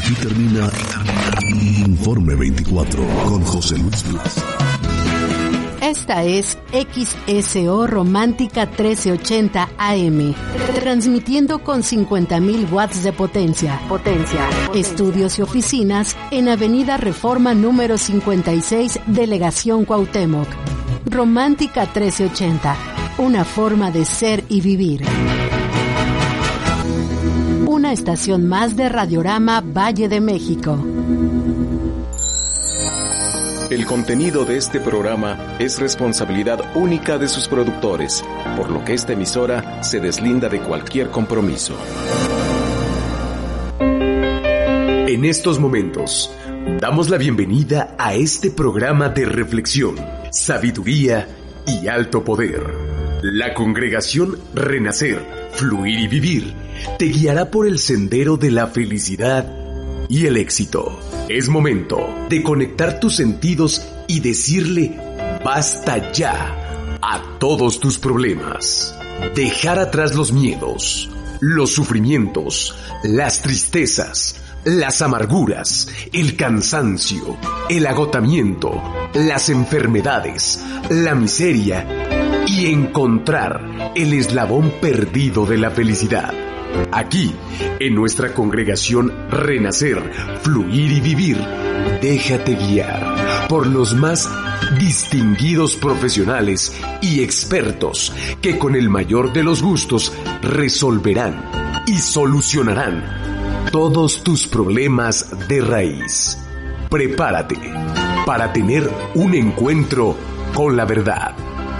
Aquí termina Informe 24 con José Luis Plaza. Esta es XSO Romántica 1380 AM, transmitiendo con 50.000 watts de potencia. Estudios y oficinas en Avenida Reforma número 56, Delegación Cuauhtémoc. Romántica 1380, una forma de ser y vivir. Una estación más de Radiorama Valle de México. El contenido de este programa es responsabilidad única de sus productores, por lo que esta emisora se deslinda de cualquier compromiso. En estos momentos, damos la bienvenida a este programa de reflexión, sabiduría y alto poder. La congregación Renacer, Fluir y Vivir te guiará por el sendero de la felicidad y el éxito. Es momento de conectar tus sentidos y decirle basta ya a todos tus problemas. Dejar atrás los miedos, los sufrimientos, las tristezas, las amarguras, el cansancio, el agotamiento, las enfermedades, la miseria y encontrar el eslabón perdido de la felicidad. Aquí, en nuestra congregación Renacer, Fluir y Vivir, déjate guiar por los más distinguidos profesionales y expertos que con el mayor de los gustos resolverán y solucionarán todos tus problemas de raíz. Prepárate para tener un encuentro con la verdad.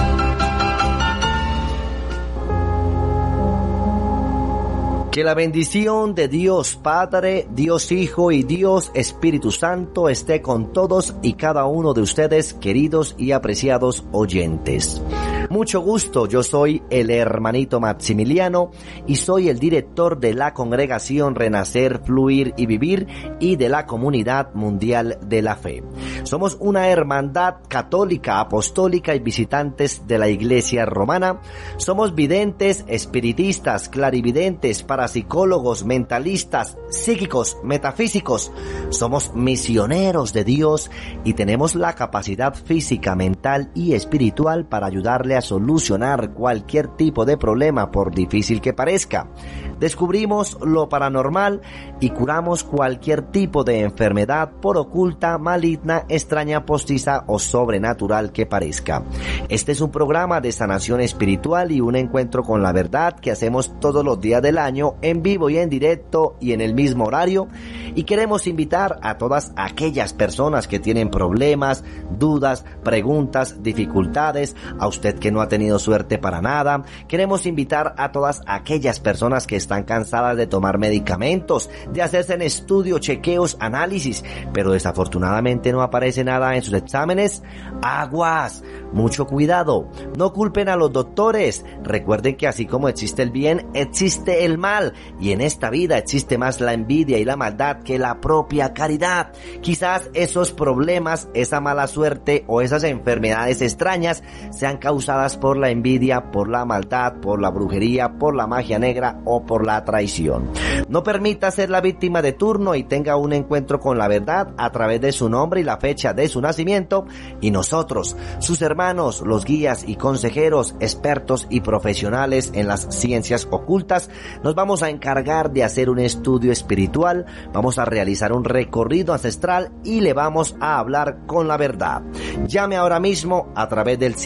Que la bendición de Dios Padre, Dios Hijo y Dios Espíritu Santo esté con todos y cada uno de ustedes, queridos y apreciados oyentes. Mucho gusto, yo soy el hermanito Maximiliano y soy el director de la congregación Renacer, Fluir y Vivir y de la Comunidad Mundial de la Fe. Somos una hermandad católica, apostólica y visitantes de la Iglesia Romana. Somos videntes, espiritistas, clarividentes, parapsicólogos, mentalistas, psíquicos, metafísicos. Somos misioneros de Dios y tenemos la capacidad física, mental y espiritual para ayudarle a solucionar cualquier tipo de problema, por difícil que parezca. Descubrimos lo paranormal y curamos cualquier tipo de enfermedad, por oculta, maligna, extraña, postiza o sobrenatural que parezca. Este es un programa de sanación espiritual y un encuentro con la verdad que hacemos todos los días del año, en vivo y en directo y en el mismo horario, y queremos invitar a todas aquellas personas que tienen problemas, dudas, preguntas, dificultades, a usted que no ha tenido suerte para nada. Queremos invitar a todas aquellas personas que están cansadas de tomar medicamentos, de hacerse en estudio, chequeos, análisis, pero desafortunadamente no aparece nada en sus exámenes. Aguas, mucho cuidado, no culpen a los doctores. Recuerden que así como existe el bien, existe el mal, y en esta vida existe más la envidia y la maldad que la propia caridad. Quizás esos problemas, esa mala suerte o esas enfermedades extrañas sean causadas por la envidia, por la maldad, por la brujería, por la magia negra o por la traición. No permita ser la víctima de turno y tenga un encuentro con la verdad a través de su nombre y la fecha de su nacimiento, y nosotros, sus hermanos, los guías y consejeros, expertos y profesionales en las ciencias ocultas, nos vamos a encargar de hacer un estudio espiritual, vamos a realizar un recorrido ancestral y le vamos a hablar con la verdad. Llame ahora mismo a través del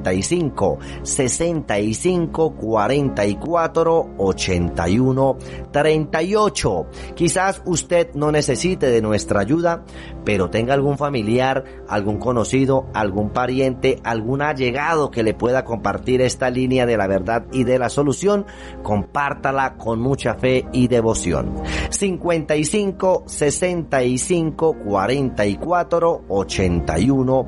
55 65 44 81 38. Quizás usted no necesite de nuestra ayuda, pero tenga algún familiar, algún conocido, algún pariente, algún allegado que le pueda compartir esta línea de la verdad y de la solución. Compártala con mucha fe y devoción. 55 65 44 81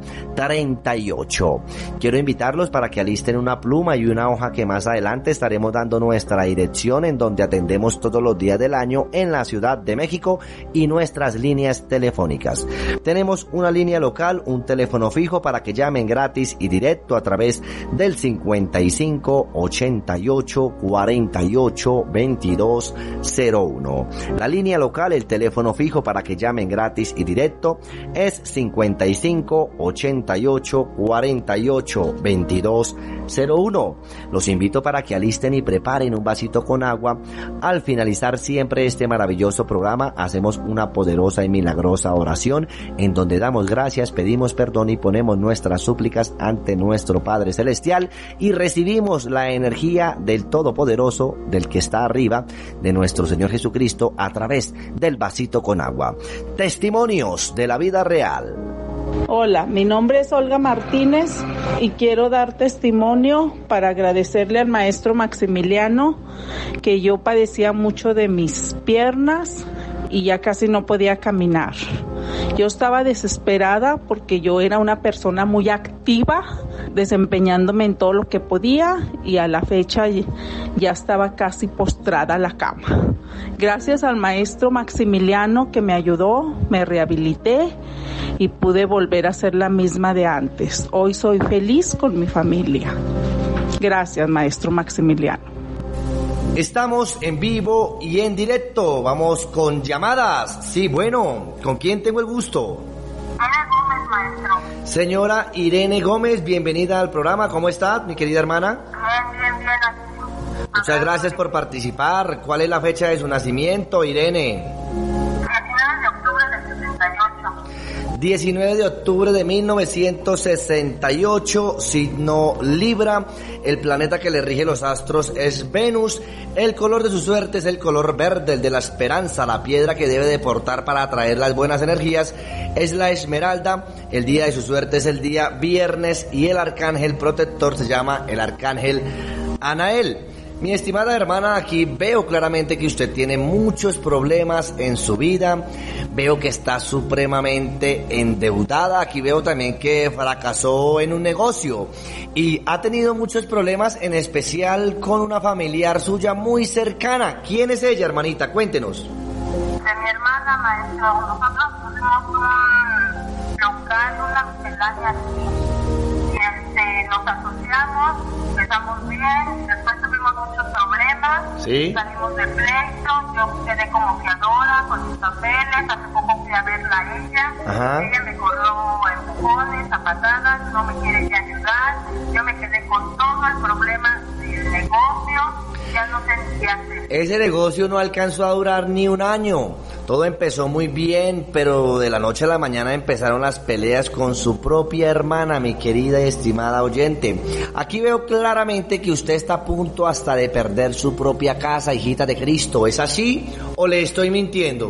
38. Quiero invitarlos para que alisten una pluma y una hoja, que más adelante estaremos dando nuestra dirección en donde atendemos todos los días del año en la Ciudad de México, y nuestras líneas telefónicas. Tenemos una línea local, un teléfono fijo para que llamen gratis gratis y directo a través del 55 88 48 22 01. La línea local, el teléfono fijo para que llamen gratis y directo es 55 88 48 22 01. Los invito para que alisten y preparen un vasito con agua. Al finalizar siempre este maravilloso programa hacemos una poderosa y milagrosa oración en donde damos gracias, pedimos perdón y ponemos nuestras súplicas ante nuestro Padre Celestial y recibimos la energía del Todopoderoso, del que está arriba, de nuestro Señor Jesucristo a través del vasito con agua. Testimonios de la vida real. Hola, mi nombre es Olga Martínez y quiero dar testimonio para agradecerle al maestro Maximiliano que yo padecía mucho de mis piernas y ya casi no podía caminar. Yo estaba desesperada porque yo era una persona muy activa, desempeñándome en todo lo que podía y a la fecha ya estaba casi postrada a la cama. Gracias al maestro Maximiliano que me ayudó, me rehabilité y pude volver a ser la misma de antes. Hoy soy feliz con mi familia. Gracias, maestro Maximiliano. Estamos en vivo y en directo. Vamos con llamadas. Sí, bueno, ¿con quién tengo el gusto? Irene Gómez, maestro. Señora Irene Gómez, bienvenida al programa. ¿Cómo está, mi querida hermana? Bien. Muchas gracias por participar. ¿Cuál es la fecha de su nacimiento, Irene? 19 de octubre de 1968, signo Libra. El planeta que le rige los astros es Venus. El color de su suerte es el color verde, el de la esperanza. La piedra que debe de portar para atraer las buenas energías es la esmeralda. El día de su suerte es el día viernes y el arcángel protector se llama el arcángel Anael. Mi estimada hermana, aquí veo claramente que usted tiene muchos problemas en su vida, veo que está supremamente endeudada, aquí veo también que fracasó en un negocio y ha tenido muchos problemas, en especial con una familiar suya muy cercana. ¿Quién es ella, hermanita? Cuéntenos. De mi hermana, maestro. Nosotros tenemos un local, una miscelánea aquí. Nos asociamos, empezamos bien, después tuvimos muchos problemas, ¿sí? Salimos de pleito, yo quedé como fiadora con mis papeles, hace poco fui a verla a ella. Ajá. Ella me corrió a empujones, a patadas, no me quiere ni ayudar, yo me quedé con todo el problema del negocio, ya no sé ni qué hacer. Ese negocio no alcanzó a durar ni un año. Todo empezó muy bien, pero de la noche a la mañana empezaron las peleas con su propia hermana, mi querida y estimada oyente. Aquí veo claramente que usted está a punto hasta de perder su propia casa, hijita de Cristo. ¿Es así o le estoy mintiendo?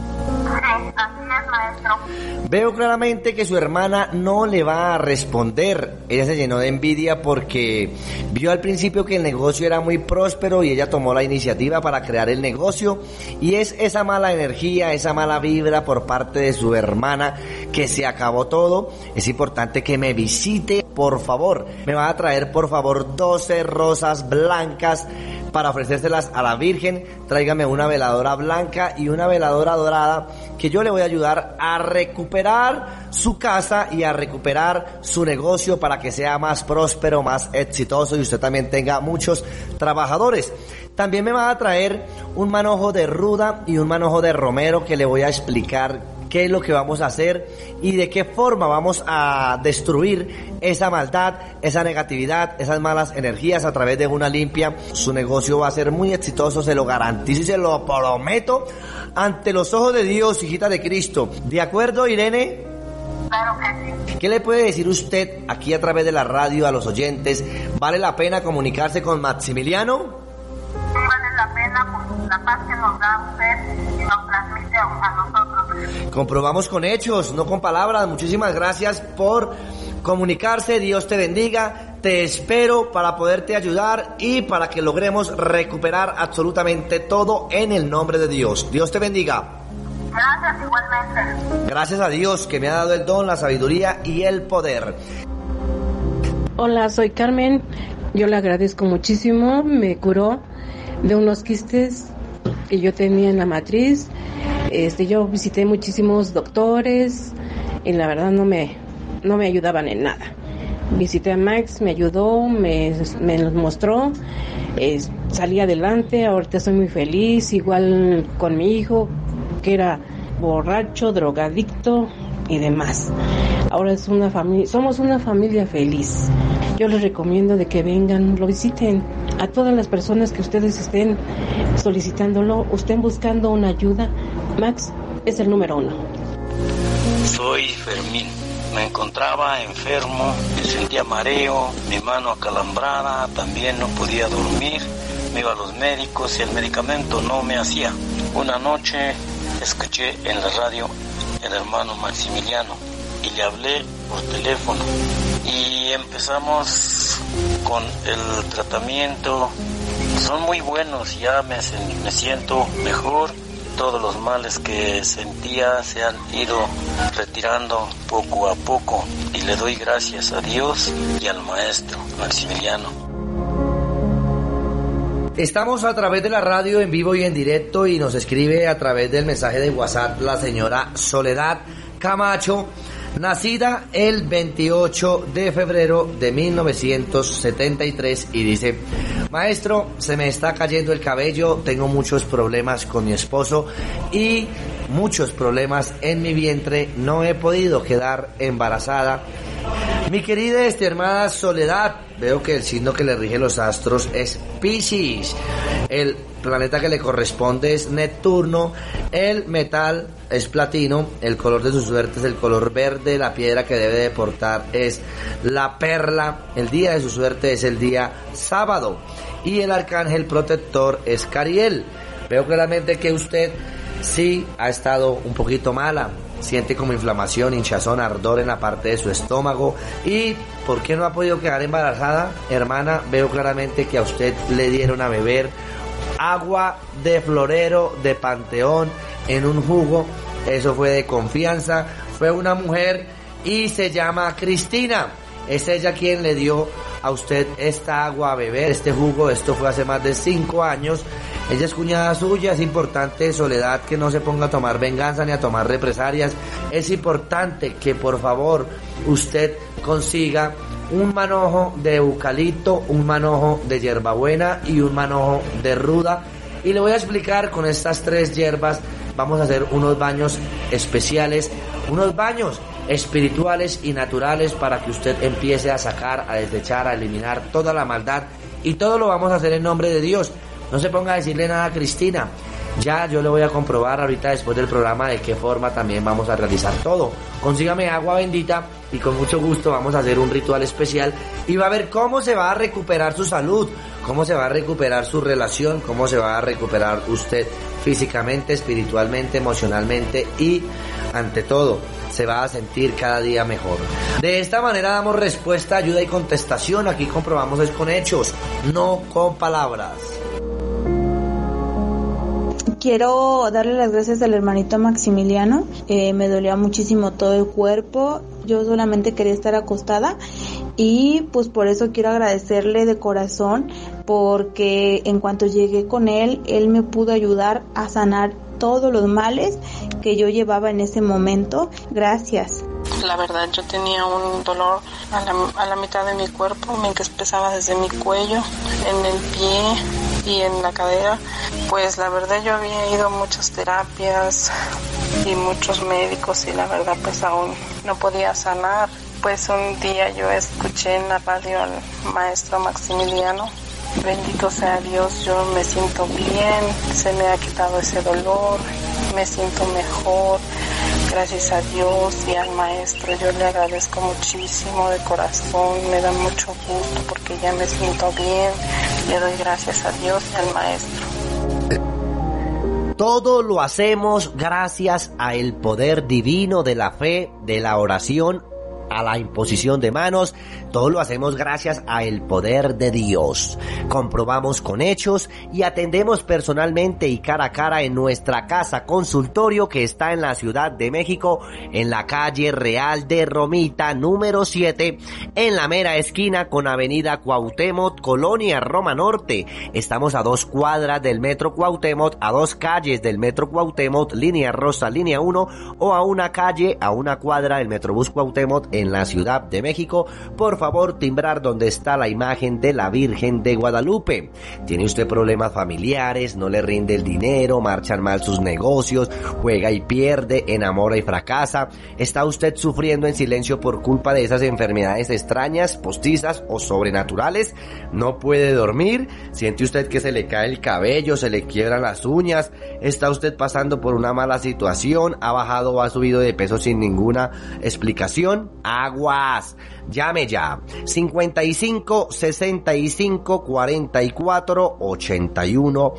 Sí, así es, maestro. Veo claramente que su hermana no le va a responder. Ella se llenó de envidia porque vio al principio que el negocio era muy próspero y ella tomó la iniciativa para crear el negocio, y es esa mala energía, esa mala vibra por parte de su hermana que se acabó todo. Es importante que me visite, por favor. Me va a traer, por favor, 12 rosas blancas para ofrecérselas a la Virgen. Tráigame una veladora blanca y una veladora dorada, que yo le voy a ayudar a recuperar su casa y a recuperar su negocio para que sea más próspero, más exitoso y usted también tenga muchos trabajadores. También me va a traer un manojo de ruda y un manojo de romero, que le voy a explicar qué es lo que vamos a hacer y de qué forma vamos a destruir esa maldad, esa negatividad, esas malas energías a través de una limpia. Su negocio va a ser muy exitoso, se lo garantizo y se lo prometo ante los ojos de Dios, hijita de Cristo. ¿De acuerdo, Irene? Claro que sí. ¿Qué le puede decir usted aquí a través de la radio a los oyentes? ¿Vale la pena comunicarse con Maximiliano? Sí, vale la pena por la paz que nos da usted y nos transmite a nosotros. Comprobamos con hechos, no con palabras. Muchísimas gracias por comunicarse. Dios te bendiga. Te espero para poderte ayudar y para que logremos recuperar absolutamente todo en el nombre de Dios. Dios te bendiga. Gracias, igualmente. Gracias a Dios que me ha dado el don, la sabiduría y el poder. Hola, soy Carmen. Yo le agradezco muchísimo. Me curó de unos quistes que yo tenía en la matriz. Yo visité muchísimos doctores y la verdad no me ayudaban en nada. visité a Max, me ayudó, me los mostró, salí adelante, ahorita estoy muy feliz, igual con mi hijo, que era borracho, drogadicto y demás. Ahora es una familia, somos una familia feliz. Yo les recomiendo de que vengan, lo visiten. A todas las personas que ustedes estén solicitándolo, estén buscando una ayuda, Max es el número 1. Soy Fermín. Me encontraba enfermo, me sentía mareo, mi mano acalambrada, también no podía dormir. Me iba a los médicos y el medicamento no me hacía. Una noche escuché en la radio el hermano Maximiliano y le hablé por teléfono y empezamos con el tratamiento. Son muy buenos, ya me siento mejor. Todos los males que sentía se han ido retirando poco a poco y le doy gracias a Dios y al maestro Maximiliano. Estamos a través de la radio en vivo y en directo y nos escribe a través del mensaje de WhatsApp la señora Soledad Camacho, nacida el 28 de febrero de 1973 y dice: maestro, se me está cayendo el cabello, tengo muchos problemas con mi esposo y muchos problemas en mi vientre, no he podido quedar embarazada. Mi querida hermana Soledad, veo que el signo que le rige los astros es Piscis, el planeta que le corresponde es Neptuno, el metal es platino, el color de su suerte es el color verde, la piedra que debe de portar es la perla, el día de su suerte es el día sábado y el arcángel protector es Cariel. Veo claramente que usted sí ha estado un poquito mala, siente como inflamación, hinchazón, ardor en la parte de su estómago. ¿Y por qué no ha podido quedar embarazada? Hermana, veo claramente que a usted le dieron a beber agua de florero de Panteón en un jugo. Eso fue de confianza, fue una mujer y se llama Cristina. Es ella quien le dio a usted esta agua a beber, este jugo. Esto fue hace más de 5 años. Ella es cuñada suya. Es importante, Soledad, que no se ponga a tomar venganza ni a tomar represalias. Es importante que por favor usted consiga un manojo de eucalipto, un manojo de hierbabuena y un manojo de ruda. Y le voy a explicar con estas 3 hierbas. Vamos a hacer unos baños especiales, unos baños espirituales y naturales para que usted empiece a sacar, a desechar, a eliminar toda la maldad, y todo lo vamos a hacer en nombre de Dios. No se ponga a decirle nada a Cristina, ya yo le voy a comprobar ahorita después del programa de qué forma también vamos a realizar todo. Consígame agua bendita y con mucho gusto vamos a hacer un ritual especial y va a ver cómo se va a recuperar su salud, cómo se va a recuperar su relación, cómo se va a recuperar usted físicamente, espiritualmente, emocionalmente y ante todo se va a sentir cada día mejor. De esta manera damos respuesta, ayuda y contestación. Aquí comprobamos es con hechos, no con palabras. Quiero darle las gracias al hermanito Maximiliano. Me dolía muchísimo todo el cuerpo. Yo solamente quería estar acostada y pues por eso quiero agradecerle de corazón, porque en cuanto llegué con él me pudo ayudar a sanar todos los males que yo llevaba en ese momento. Gracias. La verdad, yo tenía un dolor a la mitad de mi cuerpo, me empezaba desde mi cuello, en el pie y en la cadera. Pues la verdad yo había ido a muchas terapias y muchos médicos y la verdad pues aún no podía sanar. Pues un día yo escuché en la radio al maestro Maximiliano. Bendito sea Dios, yo me siento bien, se me ha quitado ese dolor, me siento mejor. Gracias a Dios y al maestro, yo le agradezco muchísimo de corazón, me da mucho gusto porque ya me siento bien. Le doy gracias a Dios y al maestro. Todo lo hacemos gracias al poder divino de la fe, de la oración, a la imposición de manos. Todo lo hacemos gracias al poder de Dios. Comprobamos con hechos y atendemos personalmente y cara a cara en nuestra casa consultorio que está en la Ciudad de México, en la calle Real de Romita, número 7, en la mera esquina con Avenida Cuauhtémoc, Colonia Roma Norte. Estamos a 2 cuadras del Metro Cuauhtémoc, a 2 calles del Metro Cuauhtémoc, línea rosa, línea 1, o a una calle, a una cuadra del Metrobús Cuauhtémoc, en en la Ciudad de México, por favor timbrar donde está la imagen de la Virgen de Guadalupe. ¿Tiene usted problemas familiares? ¿No le rinde el dinero? ¿Marchan mal sus negocios? ¿Juega y pierde? ¿Enamora y fracasa? ¿Está usted sufriendo en silencio por culpa de esas enfermedades extrañas, postizas o sobrenaturales? ¿No puede dormir? ¿Siente usted que se le cae el cabello, se le quiebran las uñas? ¿Está usted pasando por una mala situación? ¿Ha bajado o ha subido de peso sin ninguna explicación? ¡Aguas! Llame ya. 55 65 44 81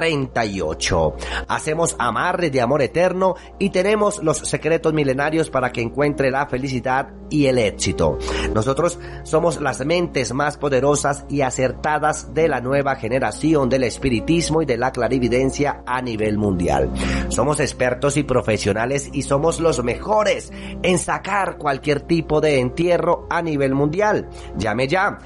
38. Hacemos amarres de amor eterno y tenemos los secretos milenarios para que encuentre la felicidad y el éxito. Nosotros somos las mentes más poderosas y acertadas de la nueva generación del espiritismo y de la clarividencia a nivel mundial. Somos expertos y profesionales y somos los mejores en sacar cualquier tipo de entierro a nivel mundial. Llame ya.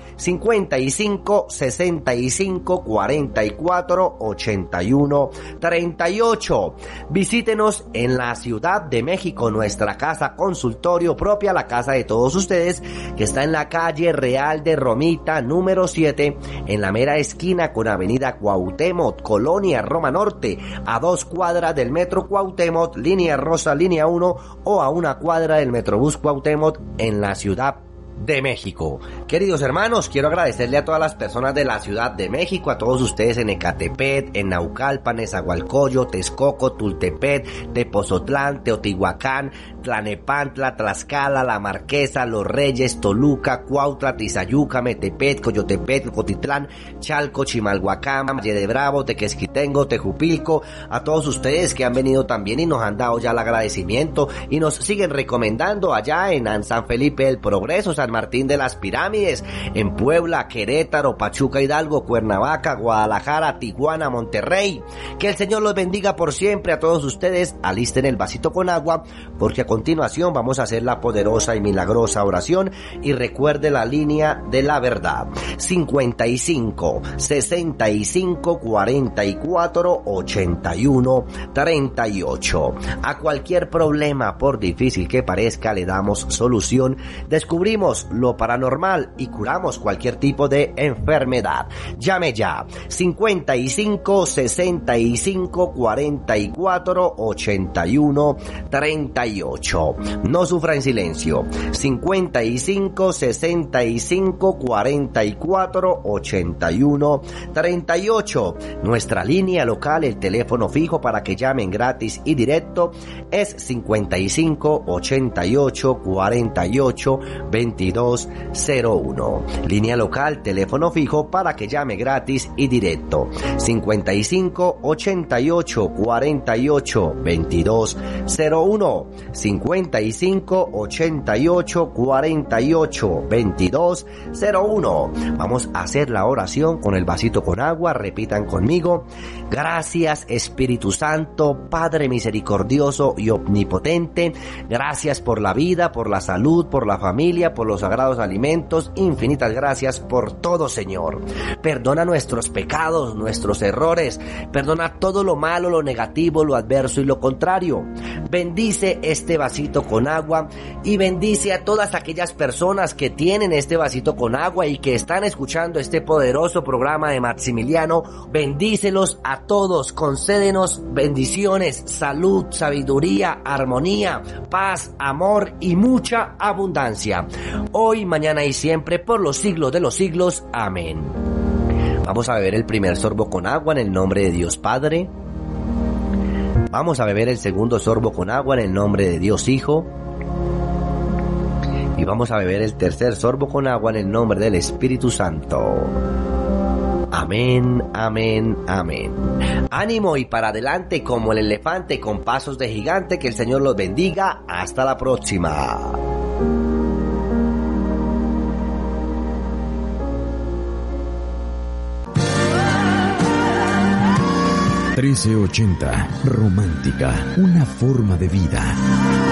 55 65 44 81 38. Visítenos en la Ciudad de México, nuestra casa consultorio propia, la casa de todos ustedes, que está en la calle Real de Romita, número 7, en la mera esquina con Avenida Cuauhtémoc, Colonia Roma Norte, a 2 cuadras del Metro Cuauhtémoc, línea rosa, línea 1, o a 1 cuadra del Metrobús Cuauhtémoc en la Ciudad de México. Queridos hermanos, quiero agradecerle a todas las personas de la Ciudad de México, a todos ustedes en Ecatepec, en Naucalpan, Nezahualcóyotl, Texcoco, Tultepec, Tepozotlán, Teotihuacán, Tlanepantla, Tlaxcala, La Marquesa, Los Reyes, Toluca, Cuautla, Tizayuca, Metepec, Coyotepec, Cotitlán, Chalco, Chimalhuacán, Valle de Bravo, Tequesquitengo, Tejupilco, a todos ustedes que han venido también y nos han dado ya el agradecimiento y nos siguen recomendando allá en San Felipe del Progreso, San Martín de las Pirámides, en Puebla, Querétaro, Pachuca, Hidalgo, Cuernavaca, Guadalajara, Tijuana, Monterrey. Que el Señor los bendiga por siempre a todos ustedes. Alisten el vasito con agua, porque a continuación vamos a hacer la poderosa y milagrosa oración. Y recuerde la línea de la verdad: 55 65 44 81 38. A cualquier problema, por difícil que parezca, le damos solución. Descubrimos lo paranormal y curamos cualquier tipo de enfermedad. Llame ya. 55 65 44 81 38. No sufra en silencio. 55 65 44 81 38. Nuestra línea local, el teléfono fijo para que llamen gratis y directo, es 55 88 48 2201. Línea local, teléfono fijo para que llame gratis y directo. 55 88 48 2201. 55 88 48 2201. Vamos a hacer la oración con el vasito con agua. Repitan conmigo. Gracias, Espíritu Santo, Padre misericordioso y omnipotente. Gracias por la vida, por la salud, por la familia, por los sagrados alimentos. Infinitas gracias por todo, Señor. Perdona nuestros pecados, nuestros errores. Perdona todo lo malo, lo negativo, lo adverso y lo contrario. Bendice este vasito con agua y bendice a todas aquellas personas que tienen este vasito con agua y que están escuchando este poderoso programa de Maximiliano. Bendícelos a todos. Concédenos bendiciones, salud, sabiduría, armonía, paz, amor y mucha abundancia. Hoy, mañana y siempre, por los siglos de los siglos. Amén. Vamos a beber el primer sorbo con agua en el nombre de Dios Padre. Vamos a beber el segundo sorbo con agua en el nombre de Dios Hijo. Y vamos a beber el tercer sorbo con agua en el nombre del Espíritu Santo. Amén, amén, amén. Ánimo y para adelante como el elefante con pasos de gigante. Que el Señor los bendiga. Hasta la próxima. ...1380, romántica, una forma de vida.